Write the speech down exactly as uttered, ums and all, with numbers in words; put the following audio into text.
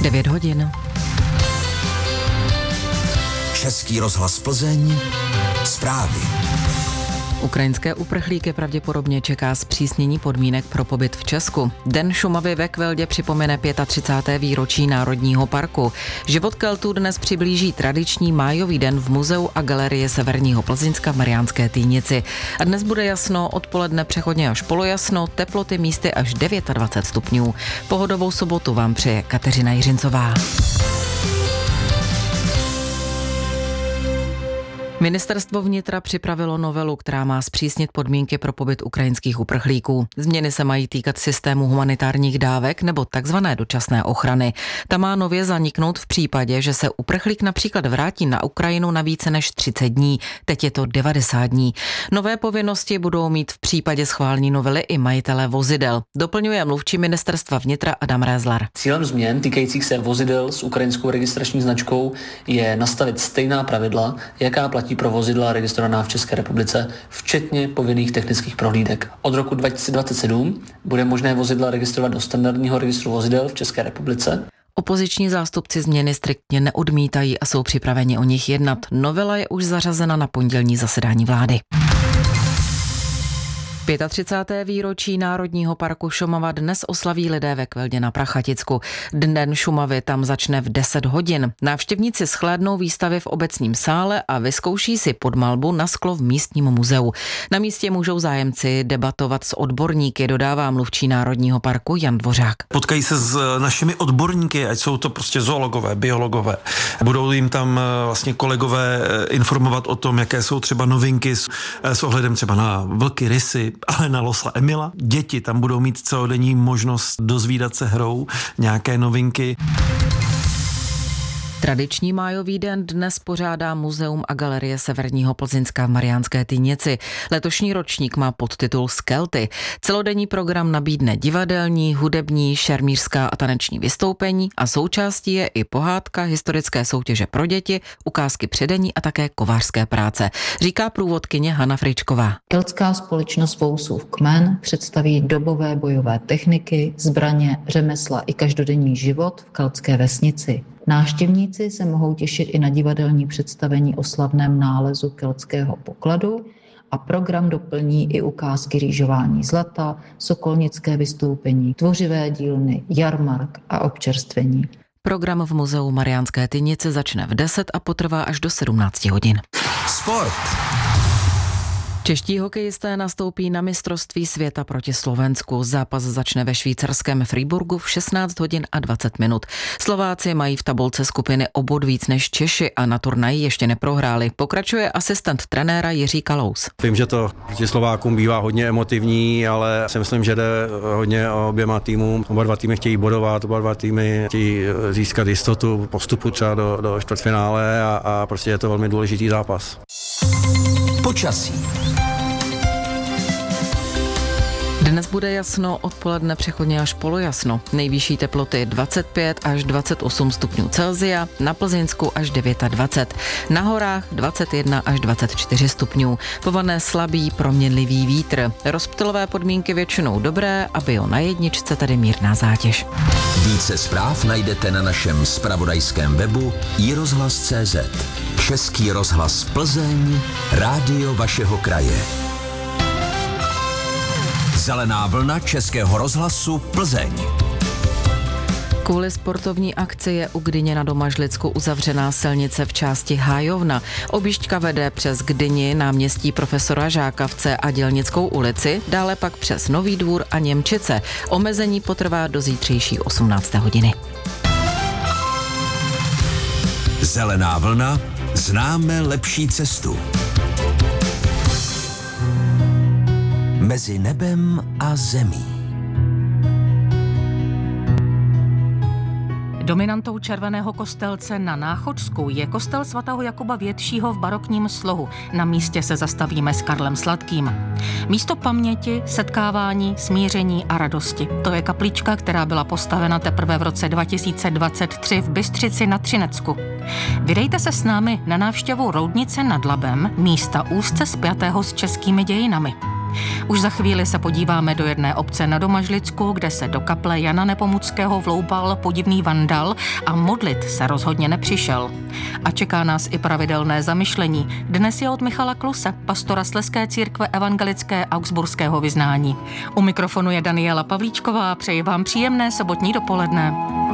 devět hodin. Český rozhlas Plzeň, zprávy. Ukrajinské uprchlíky pravděpodobně čeká zpřísnění podmínek pro pobyt v Česku. Den Šumavy ve Kveldě připomene třicáté páté výročí Národního parku. Život Keltů dnes přiblíží tradiční májový den v muzeu a galerii Severního Plzeňska v Mariánské Týnici. A dnes bude jasno, odpoledne přechodně až polojasno, teploty místy až dvacet devět stupňů. Pohodovou sobotu vám přeje Kateřina Jiřincová. Ministerstvo vnitra připravilo novelu, která má zpřísnit podmínky pro pobyt ukrajinských uprchlíků. Změny se mají týkat systému humanitárních dávek nebo takzvané dočasné ochrany. Ta má nově zaniknout v případě, že se uprchlík například vrátí na Ukrajinu na více než třicet dní. Teď je to devadesát dní. Nové povinnosti budou mít v případě schválení novely i majitelé vozidel. Doplňuje mluvčí ministerstva vnitra Adam Rézlar. Cílem změn týkajících se vozidel s ukrajinskou registrační značkou je nastavit stejná pravidla, jaká platí pro vozidla registrovaná v České republice, včetně povinných technických prohlídek. Od roku dva tisíce dvacet sedm bude možné vozidla registrovat do standardního registru vozidel v České republice. Opoziční zástupci změny striktně neodmítají a jsou připraveni o nich jednat. Novela je už zařazena na pondělní zasedání vlády. třicáté páté výročí Národního parku Šumava dnes oslaví lidé ve Kveldě na Prachaticku. Den Šumavy tam začne v deset hodin. Návštěvníci shlédnou výstavy v obecním sále a vyzkouší si podmalbu na sklo v místním muzeu. Na místě můžou zájemci debatovat s odborníky, dodává mluvčí Národního parku Jan Dvořák. Potkají se s našimi odborníky, ať jsou to prostě zoologové, biologové. Budou jim tam vlastně kolegové informovat o tom, jaké jsou třeba novinky s, s ohledem třeba na vlky, rysy, ale na losa Emila. Děti tam budou mít celodenní možnost dozvídat se hrou nějaké novinky. Tradiční májový den dnes pořádá muzeum a galerie Severního Plzeňska v Mariánské Týnici. Letošní ročník má podtitul Skelty. Celodenní program nabídne divadelní, hudební, šermířská a taneční vystoupení a součástí je i pohádka, historické soutěže pro děti, ukázky předení a také kovářské práce, říká průvodkyně Hana Fričková. Keltská společnost Vousův kmen představí dobové bojové techniky, zbraně, řemesla i každodenní život v keltské vesnici. Návštěvníci se mohou těšit i na divadelní představení o slavném nálezu keltského pokladu a program doplní i ukázky rýžování zlata, sokolnické vystoupení, tvořivé dílny, jarmark a občerstvení. Program v muzeu Mariánské Týnice začne v deset a potrvá až do sedmnáct hodin. Sport. Čeští hokejisté nastoupí na mistrovství světa proti Slovensku. Zápas začne ve švýcarském Freiburgu v šestnáct hodin a dvacet minut. Slováci mají v tabulce skupiny o bod víc než Češi a na turnaji ještě neprohráli. Pokračuje asistent trenéra Jiří Kalous. Vím, že to proti Slovákům bývá hodně emotivní, ale si myslím, že jde hodně o oběma týmům. Oba dva týmy chtějí bodovat, oba dva týmy chtějí získat jistotu postupu třeba do, do čtvrtfinále a, a prostě je to velmi důležitý zápas. Počasí. Dnes bude jasno, odpoledne přechodně až polojasno. Nejvyšší teploty dvacet pět až dvacet osm stupňů Celsia, na Plzeňsku až dvacet devět, na horách dvacet jedna až dvacet čtyři stupňů. Povane slabý proměnlivý vítr. Rozptylové podmínky většinou dobré a bio na jedničce tady mírná zátěž. Více zpráv najdete na našem zpravodajském webu i rozhlas tečka cé zet. Český rozhlas Plzeň, rádio vašeho kraje. Zelená vlna Českého rozhlasu Plzeň. Kvůli sportovní akci je u Gdyně na Domažlicku uzavřená silnice v části Hájovna. Objížďka vede přes Gdyni, náměstí profesora Žákavce a Dělnickou ulici, dále pak přes Nový Dvůr a Němčice. Omezení potrvá do zítřejší osmnácté hodiny. Zelená vlna, známe lepší cestu. Mezi nebem a zemí. Dominantou Červeného kostelce na Náchodsku je kostel svatého Jakuba Většího v barokním slohu. Na místě se zastavíme s Karlem Sladkým. Místo paměti, setkávání, smíření a radosti. To je kaplička, která byla postavena teprve v roce dva tisíce dvacet tři v Bystřici na Třinecku. Vydejte se s námi na návštěvu Roudnice nad Labem, místa úzce spjatého s českými dějinami. Už za chvíli se podíváme do jedné obce na Domažlicku, kde se do kaple Jana Nepomuckého vloupal podivný vandal a modlit se rozhodně nepřišel. A čeká nás i pravidelné zamyšlení. Dnes je od Michala Kluse, pastora Slezské církve evangelické augsburského vyznání. U mikrofonu je Daniela Pavlíčková, přeji vám příjemné sobotní dopoledne.